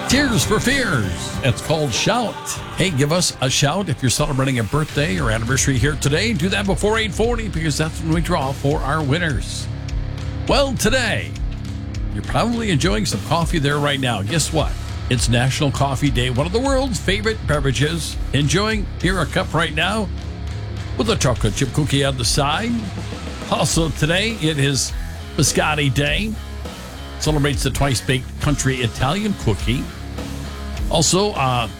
Tears for Fears. It's called Shout. Hey, give us a shout if you're celebrating a birthday or anniversary here today. Do that before 8:40 because that's when we draw for our winners. Well, today, you're probably enjoying some coffee there right now. Guess what? It's National Coffee Day, one of the world's favorite beverages. Enjoying here a cup right now with a chocolate chip cookie on the side. Also today, it is Biscotti Day. Celebrates the twice-baked country Italian cookie. Also,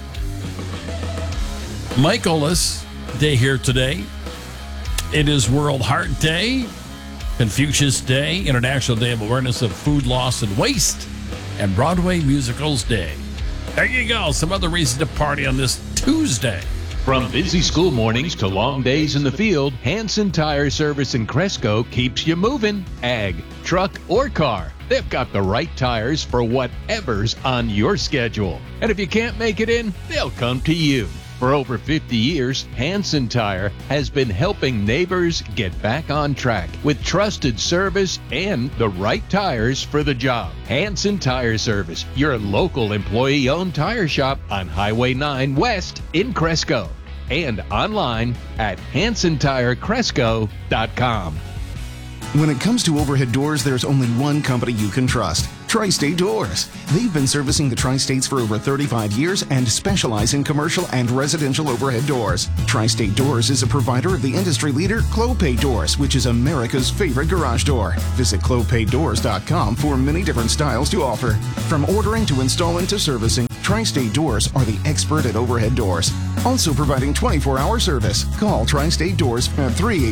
Michaelis Day here today. It is World Heart Day, Confucius Day, International Day of Awareness of Food Loss and Waste, and Broadway Musicals Day. There you go. Some other reason to party on this Tuesday. From busy school mornings to long days in the field, Hanson Tire Service in Cresco keeps you moving. Ag, truck, or car. They've got the right tires for whatever's on your schedule. And if you can't make it in, they'll come to you. For over 50 years, Hanson Tire has been helping neighbors get back on track with trusted service and the right tires for the job. Hanson Tire Service, your local employee-owned tire shop on Highway 9 West in Cresco. And online at HansonTireCresco.com. When it comes to overhead doors, there's only one company you can trust. Tri-State Doors. They've been servicing the Tri-States for over 35 years and specialize in commercial and residential overhead doors. Tri-State Doors is a provider of the industry leader Clopay Doors, which is America's favorite garage door. Visit clopaydoors.com for many different styles to offer. From ordering to installing to servicing, Tri-State Doors are the expert at overhead doors. Also providing 24-hour service. Call Tri-State Doors at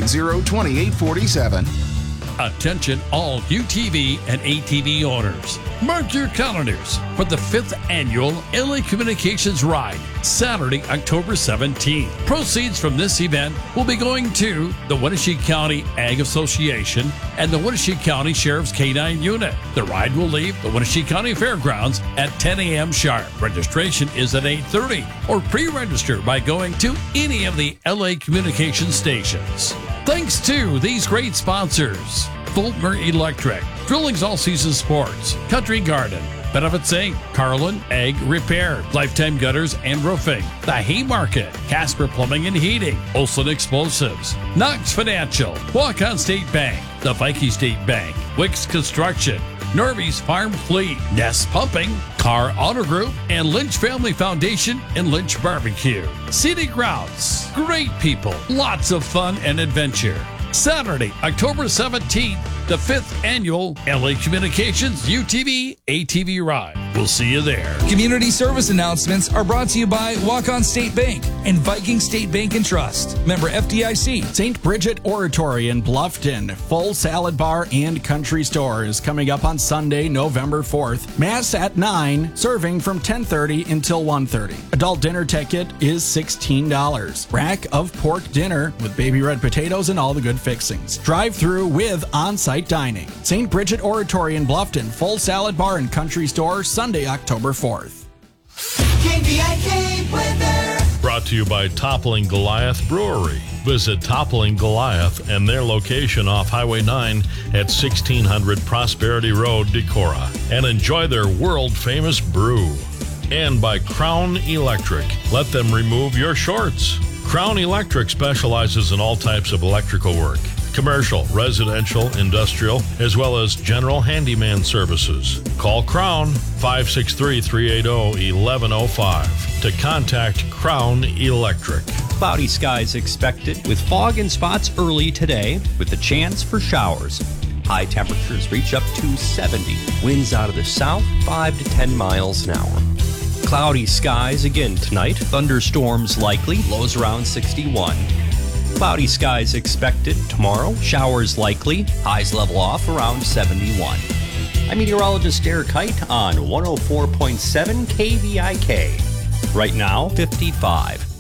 380-2847. Attention all UTV and ATV owners. Mark your calendars for the 5th annual LA Communications Ride, Saturday, October 17th. Proceeds from this event will be going to the Wenatchee County Ag Association and the Wenatchee County Sheriff's K-9 Unit. The ride will leave the Wenatchee County Fairgrounds at 10 a.m. sharp. Registration is at 8:30 or pre-register by going to any of the LA Communications stations. Thanks to these great sponsors: Fulmer Electric, Drillings All Season Sports, Country Garden, Benefits Inc., Carlin Ag Repair, Lifetime Gutters and Roofing, The Haymarket, Casper Plumbing and Heating, Olson Explosives, Knox Financial, Walk-On State Bank, the Viking State Bank, Wicks Construction, Norby's Farm Fleet, Nest Pumping, Carr Auto Group, and Lynch Family Foundation and Lynch Barbecue. Scenic Routes, great people, lots of fun and adventure. Saturday, October 17th, the 5th annual LA Communications UTV ATV Ride. We'll see you there. Community service announcements are brought to you by Walk-On State Bank and Viking State Bank and Trust. Member FDIC. St. Bridget Oratory in Bluffton, full salad bar and country store is coming up on Sunday, November 4th. Mass at 9, serving from 10:30 until 1:30. Adult dinner ticket is $16. Rack of pork dinner with baby red potatoes and all the good fixings. Drive-through with on-site dining. St. Bridget Oratory in Bluffton, full salad bar and country store, Sunday, October 4th. KVIK weather. Brought to you by Toppling Goliath Brewery. Visit Toppling Goliath and their location off Highway 9 at 1600 Prosperity Road, Decorah, and enjoy their world-famous brew. And by Crown Electric. Let them remove your shorts. Crown Electric specializes in all types of electrical work. Commercial, residential, industrial, as well as general handyman services. Call Crown 563-380-1105 to contact Crown Electric. Cloudy skies expected with fog and spots early today with a chance for showers. High temperatures reach up to 70. Winds out of the south 5 to 10 miles an hour. Cloudy skies again tonight. Thunderstorms likely. Lows around 61. Cloudy skies expected tomorrow. Showers likely. Highs level off around 71. I'm meteorologist Eric Height on 104.7 KVIK. Right now, 55.